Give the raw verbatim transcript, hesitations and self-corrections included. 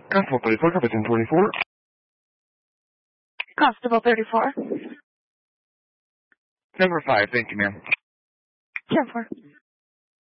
Constable thirty-four, Captain twenty-four. Constable thirty-four. Number five, thank you, ma'am. ten four.